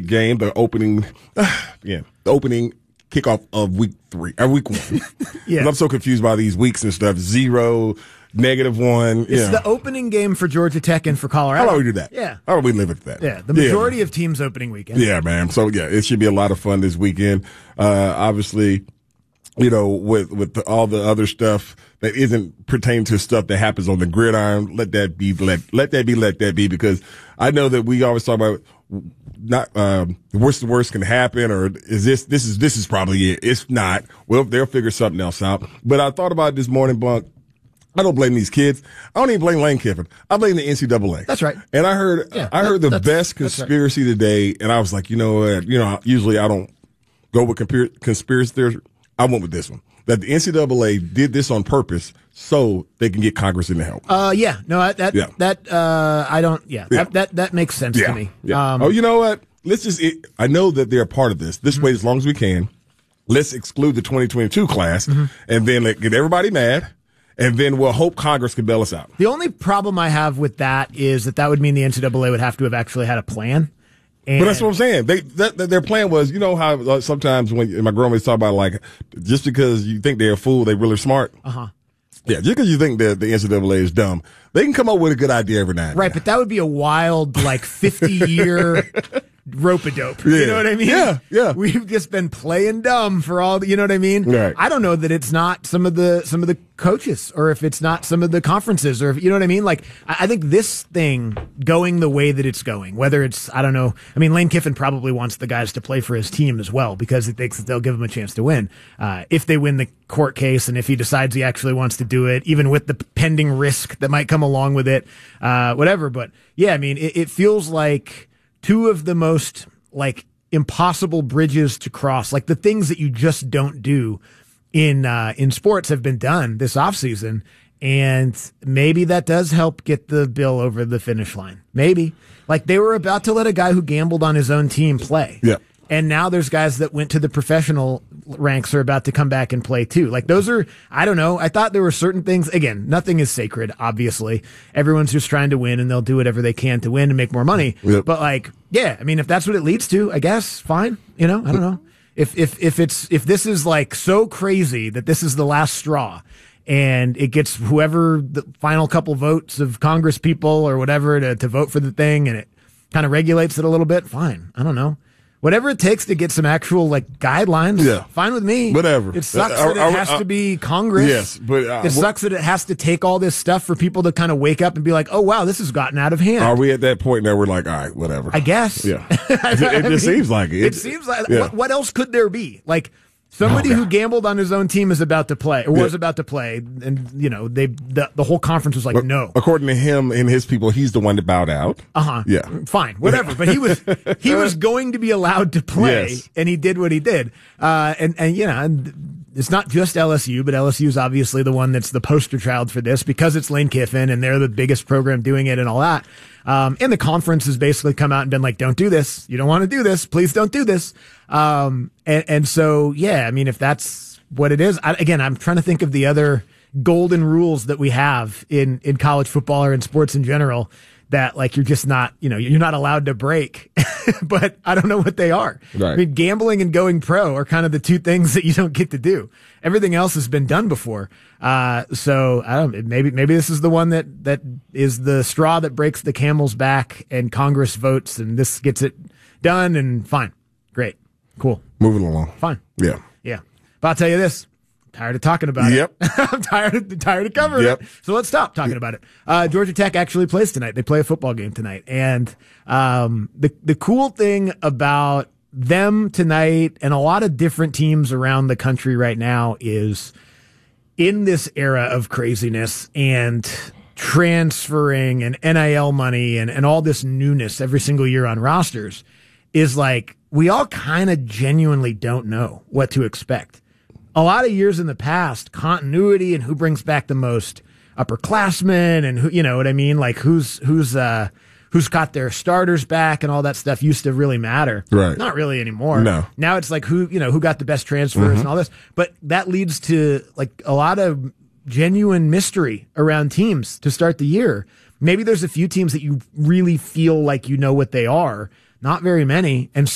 game, the opening kickoff of week 1. Yeah. I'm so confused by these weeks and stuff. 0, -1. It's the opening game for Georgia Tech and for Colorado. How about we do that? Yeah. How about we live at that? Yeah, the majority of teams opening weekend. Yeah, man. So, yeah, it should be a lot of fun this weekend. Obviously, with all the other stuff that isn't pertaining to stuff that happens on the gridiron, let that be, because I know that we always talk about not what's the worst can happen, or is this is probably it. It's not. Well, they'll figure something else out. But I thought about it this morning, Bunk. I don't blame these kids. I don't even blame Lane Kiffin. I blame the NCAA. That's right. And I heard the best conspiracy today, and I was like, you know what? Usually I don't go with conspiracy theories. I went with this one. That the NCAA did this on purpose so they can get Congress in to help. Yeah. No, I don't. Yeah. Yeah. That makes sense to me. Yeah. You know what? I know that they're a part of this. This way, as long as we can, let's exclude the 2022 class and then get everybody mad. And then we'll hope Congress can bail us out. The only problem I have with that is that would mean the NCAA would have to have actually had a plan. But that's what I'm saying. Their plan was, you know how sometimes when my grandma's talk about, like, just because you think they're a fool, they're really smart. Uh-huh. Yeah, just because you think that the NCAA is dumb, they can come up with a good idea every now and then. Right, but that would be a wild, 50-year rope-a-dope. Yeah. You know what I mean? Yeah. We've just been playing dumb for all the, you know what I mean? Right. I don't know that it's not some of the coaches, or if it's not some of the conferences, or if, you know what I mean? Like, I think this thing going the way that it's going, whether it's, I don't know, I mean, Lane Kiffin probably wants the guys to play for his team as well, because he thinks that they'll give him a chance to win. If they win the court case, and if he decides he actually wants to do it, even with the pending risk that might come along with it, whatever. But yeah, I mean, it feels like two of the most impossible bridges to cross, like the things that you just don't do in sports, have been done this offseason. And maybe that does help get the bill over the finish line. Maybe. Like, they were about to let a guy who gambled on his own team play. Yeah. And now there's guys that went to the professional ranks are about to come back and play too. Like, those are, I don't know. I thought there were certain things. Again, nothing is sacred, obviously. Everyone's just trying to win, and they'll do whatever they can to win and make more money. Yep. But yeah, I mean, if that's what it leads to, I guess fine. I don't know. If this is so crazy that this is the last straw, and it gets whoever the final couple votes of Congress people or whatever to vote for the thing, and it kind of regulates it a little bit, fine. I don't know. Whatever it takes to get some actual guidelines, fine with me. Whatever. It sucks that it has to be Congress. Yes, but it sucks that it has to take all this stuff for people to kind of wake up and be like, "Oh wow, this has gotten out of hand." Are we at that point now? We're like, all right, whatever. I guess. Yeah. It just seems like it. It seems like what else could there be? Like, somebody who gambled on his own team is about to play, or was about to play, and the whole conference was like, no. According to him and his people, he's the one that bowed out. Yeah, fine, whatever. But he was going to be allowed to play, and he did what he did. And it's not just LSU, but LSU is obviously the one that's the poster child for this, because it's Lane Kiffin and they're the biggest program doing it and all that. And the conference has basically come out and been like, don't do this. You don't want to do this. Please don't do this. And so, yeah, I mean, if that's what it is, I'm trying to think of the other golden rules that we have in college football or in sports in general that you're just not, you're not allowed to break, but I don't know what they are. Right. I mean, gambling and going pro are kind of the two things that you don't get to do. Everything else has been done before. So I don't, maybe this is the one that is the straw that breaks the camel's back, and Congress votes and this gets it done, and fine. Great. Cool. Moving along. Fine. Yeah. Yeah. But I'll tell you this. Tired of talking about it. I'm tired of covering it. So let's stop talking about it. Georgia Tech actually plays tonight. They play a football game tonight. And the cool thing about them tonight, and a lot of different teams around the country right now, is in this era of craziness and transferring and NIL money and all this newness every single year on rosters, is we all kind of genuinely don't know what to expect. A lot of years in the past, continuity and who brings back the most upperclassmen and who, you know what I mean? Who's got their starters back and all that stuff used to really matter. Right. Not really anymore. No. Now it's who got the best transfers and all this. But that leads to a lot of genuine mystery around teams to start the year. Maybe there's a few teams that you really feel like you know what they are. Not very many. And